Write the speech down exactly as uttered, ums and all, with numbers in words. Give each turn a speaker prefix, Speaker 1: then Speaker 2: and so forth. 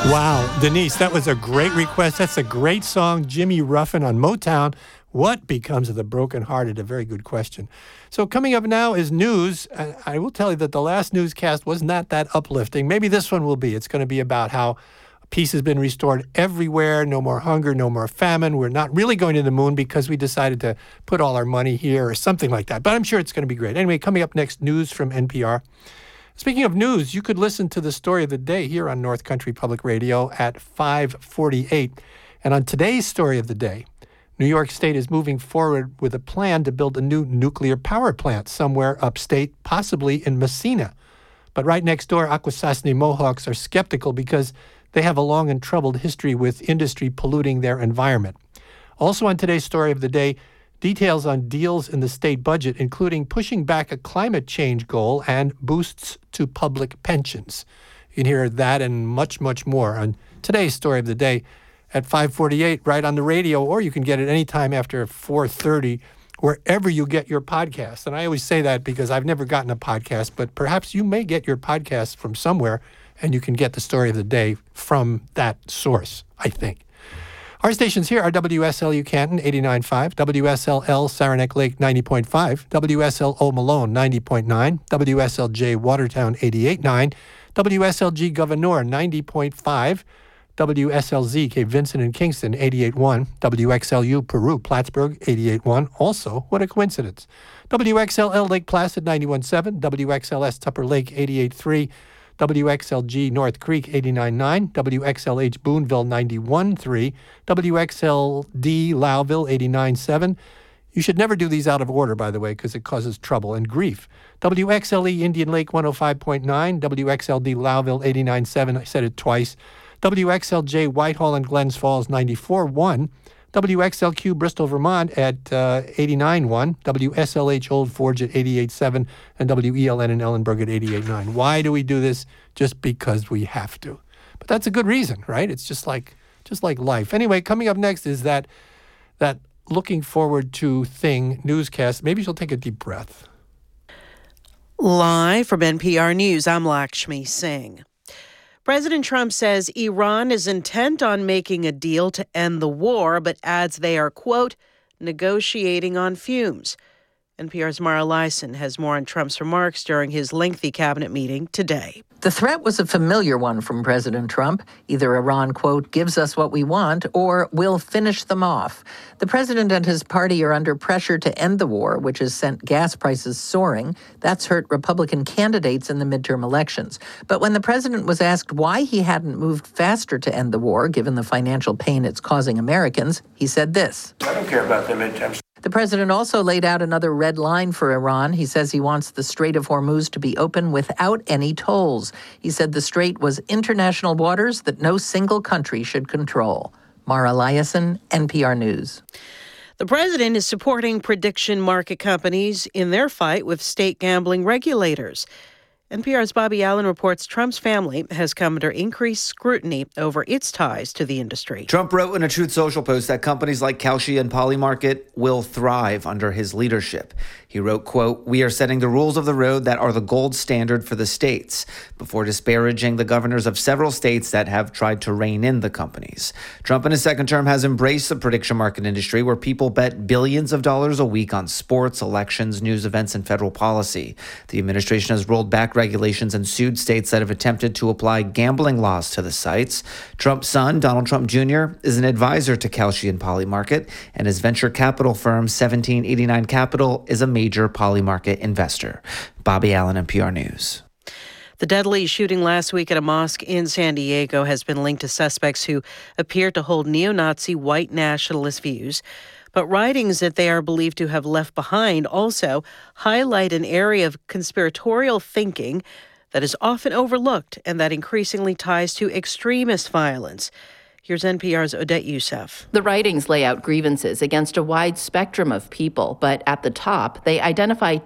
Speaker 1: Wow, Denise, that was a great request. That's a great song, Jimmy Ruffin on Motown. What becomes of the brokenhearted? A very good question. So coming up now is news. I will tell you that the last newscast was not that uplifting. Maybe this one will be. It's going to be about how peace has been restored everywhere. No more hunger, no more famine. We're not really going to the moon because we decided to put all our money here or something like that. But I'm sure it's going to be great. Anyway, coming up next, news from N P R. Speaking of news, you could listen to the story of the day here on North Country Public Radio at five forty-eight. And on today's story of the day, New York State is moving forward with a plan to build a new nuclear power plant somewhere upstate, possibly in Messina. But right next door, Akwesasne Mohawks are skeptical because they have a long and troubled history with industry polluting their environment. Also on today's story of the day, details on deals in the state budget, including pushing back a climate change goal and boosts to public pensions. You can hear that and much, much more on today's story of the day at five forty-eight, right on the radio, or you can get it anytime after four thirty, wherever you get your podcast. And I always say that because I've never gotten a podcast, but perhaps you may get your podcast from somewhere, and you can get the story of the day from that source, I think. Our stations here are W S L U Canton, eighty-nine point five, W S L L Saranac Lake, ninety point five, W S L O Malone, ninety point nine, W S L J Watertown, eighty-eight point nine, W S L G Gouverneur, ninety point five, W S L Z Cape Vincent and Kingston, eighty-eight point one, W X L U Peru, Plattsburgh, eighty-eight point one. Also, what a coincidence. W X L L Lake Placid, ninety-one point seven, W X L S Tupper Lake, eighty-eight point three, W X L G North Creek, eighty-nine point nine, W X L H Boonville, ninety-one point three, W X L D Lowville, eighty-nine point seven. You should never do these out of order, by the way, because it causes trouble and grief. W X L E Indian Lake, one oh five point nine, W X L D Lowville, eighty-nine point seven. I said it twice. W X L J Whitehall and Glens Falls, ninety-four point one. W X L Q Bristol, Vermont at uh, eighty-nine point one, W S L H Old Forge at eighty-eight point seven, and W E L N in Ellenburg at eighty-eight point nine. Why do we do this? Just because we have to. But that's a good reason, right? It's just like just like life. Anyway, coming up next is that that looking forward to thing newscast. Maybe she'll take a deep breath.
Speaker 2: Live from N P R News, I'm Lakshmi Singh. President Trump says Iran is intent on making a deal to end the war, but adds they are, quote, negotiating on fumes. N P R's Mara Leisen has more on Trump's remarks during his lengthy cabinet meeting today.
Speaker 3: The threat was a familiar one from President Trump. Either Iran, quote, gives us what we want, or we'll finish them off. The president and his party are under pressure to end the war, which has sent gas prices soaring. That's hurt Republican candidates in the midterm elections. But when the president was asked why he hadn't moved faster to end the war, given the financial pain it's causing Americans, he said this.
Speaker 4: I don't care about the midterms.
Speaker 3: The president also laid out another red line for Iran. He says he wants the Strait of Hormuz to be open without any tolls. He said the strait was international waters that no single country should control. Mara Liasson, N P R News.
Speaker 2: The president is supporting prediction market companies in their fight with state gambling regulators. N P R's Bobby Allen reports Trump's family has come under increased scrutiny over its ties to the industry.
Speaker 5: Trump wrote in a Truth Social post that companies like Kalshi and Polymarket will thrive under his leadership. He wrote, quote, "We are setting the rules of the road that are the gold standard for the states," before disparaging the governors of several states that have tried to rein in the companies. Trump in his second term has embraced the prediction market industry where people bet billions of dollars a week on sports, elections, news events, and federal policy. The administration has rolled back regulations and sued states that have attempted to apply gambling laws to the sites. Trump's son, Donald Trump Junior, is an advisor to Kalshi and Polymarket, and his venture capital firm, seventeen eighty-nine Capital, is a major Polymarket investor. Bobby Allen, N P R News.
Speaker 2: The deadly shooting last week at a mosque in San Diego has been linked to suspects who appear to hold neo-Nazi white nationalist views. But writings that they are believed to have left behind also highlight an area of conspiratorial thinking that is often overlooked and that increasingly ties to extremist violence. Here's N P R's Odette Youssef.
Speaker 6: The writings lay out grievances against a wide spectrum of people, but at the top, they identify